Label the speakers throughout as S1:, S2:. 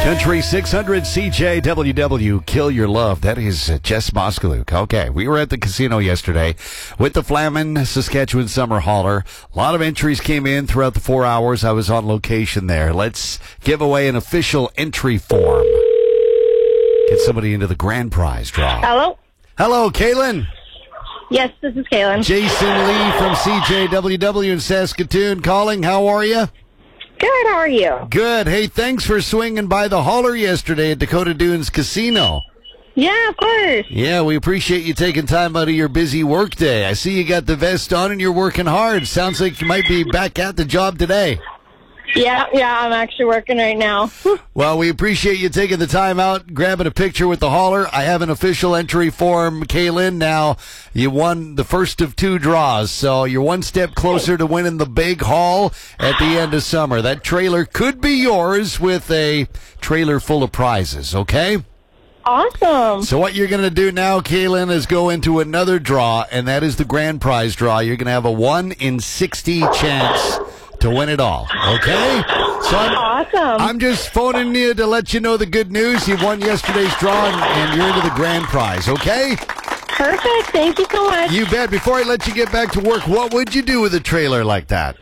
S1: Country 600 CJWW, Kill Your Love. That is Jess Moskaluk. Okay, we were at the casino yesterday with the Flamin Saskatchewan Summer Hauler. A lot of entries came in throughout the 4 hours I was on location there. Let's give away an official entry form. Get somebody into the grand prize draw.
S2: Hello?
S1: Hello, Kaylin.
S2: Yes, this is Kaylin.
S1: Jason Lee from CJWW in Saskatoon calling. How are you?
S2: Good, how are you?
S1: Good. Hey, thanks for swinging by the hauler yesterday at Dakota Dunes Casino.
S2: Yeah, of course.
S1: Yeah, we appreciate you taking time out of your busy work day. I see you got the vest on and you're working hard. Sounds like you might be back at the job today.
S2: Yeah, I'm actually working right now.
S1: Well, we appreciate you taking the time out, grabbing a picture with the hauler. I have an official entry form, Kaylin. Now, you won the first of 2 draws, so you're one step closer to winning the big haul at the end of summer. That trailer could be yours with a trailer full of prizes, okay?
S2: Awesome.
S1: So what you're going to do now, Kaylin, is go into another draw, and that is the grand prize draw. You're going to have a 1 in 60 chance to win it all, okay? So
S2: Awesome.
S1: I'm just phoning you to let you know the good news. You won yesterday's draw, and you're into the grand prize, okay?
S2: Perfect. Thank you so much.
S1: You bet. Before I let you get back to work, what would you do with a trailer like that?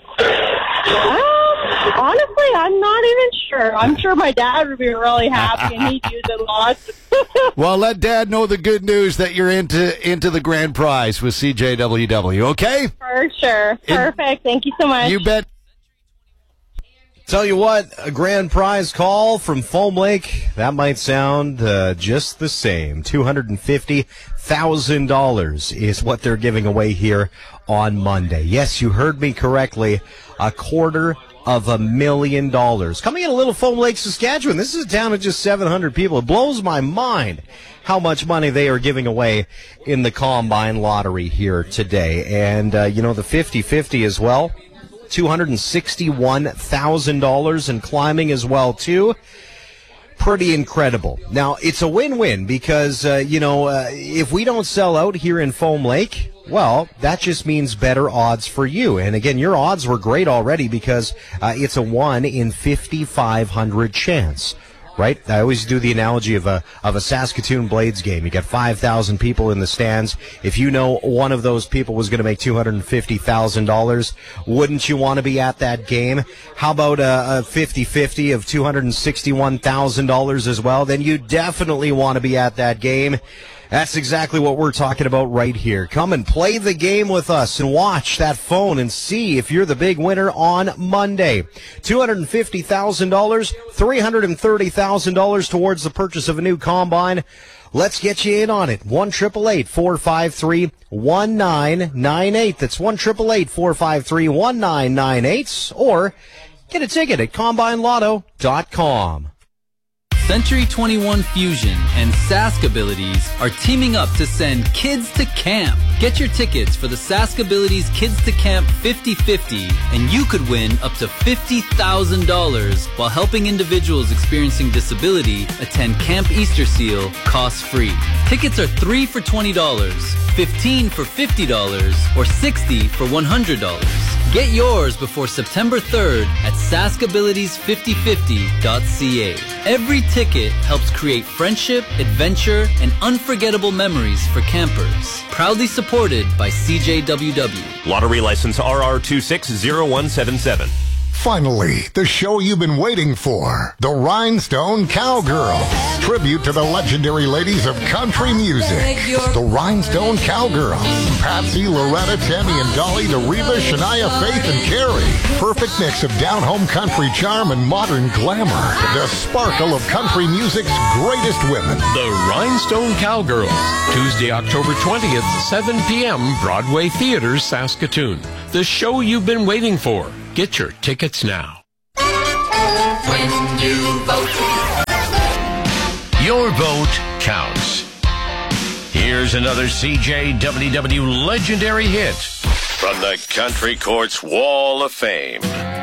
S2: Honestly, I'm not even sure. I'm sure my dad would be really happy, and he'd use it lots.
S1: Well, let Dad know the good news that you're into the grand prize with CJWW, okay?
S2: For sure. Perfect. Thank you so much.
S1: You bet.
S3: Tell you what, a grand prize call from Foam Lake, that might sound just the same. $250,000 is what they're giving away here on Monday. Yes, you heard me correctly. $250,000 coming in a little Foam Lake, Saskatchewan. This is a town of just 700 people. It blows my mind how much money they are giving away in the Combine Lottery here today. And, the 50-50 as well. $261,000 and climbing as well, too. Pretty incredible. Now, it's a win-win because, if we don't sell out here in Foam Lake, well, that just means better odds for you. And again, your odds were great already because it's a 1 in 5,500 chance. Right? I always do the analogy of a Saskatoon Blades game. You got 5,000 people in the stands. If you know one of those people was going to make $250,000, wouldn't you want to be at that game? How about a 50-50 of $261,000 as well? Then you definitely want to be at that game. That's exactly what we're talking about right here. Come and play the game with us and watch that phone and see if you're the big winner on Monday. $250,000, $330,000 towards the purchase of a new combine. Let's get you in on it. 1-888-453-1998. That's 1-888-453-1998. Or get a ticket at CombineLotto.com.
S4: Century 21 Fusion and Sask Abilities are teaming up to send kids to camp. Get your tickets for the Sask Abilities Kids to Camp 50-50 and you could win up to $50,000 while helping individuals experiencing disability attend Camp Easter Seal cost-free. Tickets are 3 for $20, 15 for $50, or 60 for $100. Get yours before September 3rd at saskabilities5050.ca. Every ticket helps create friendship, adventure, and unforgettable memories for campers. Proudly supported by CJWW.
S5: Lottery license RR260177.
S6: Finally, the show you've been waiting for. The Rhinestone Cowgirls. Tribute to the legendary ladies of country music. The Rhinestone Cowgirls. Patsy, Loretta, Tammy, and Dolly to Reba, Shania, Faith, and Carrie. Perfect mix of down-home country charm and modern glamour. The sparkle of country music's greatest women.
S7: The Rhinestone Cowgirls. Tuesday, October 20th, 7 p.m., Broadway Theatre, Saskatoon. The show you've been waiting for. Get your tickets now.
S8: When you vote,
S7: your vote counts. Here's another CJWW legendary hit
S5: from the Country Courts Wall of Fame.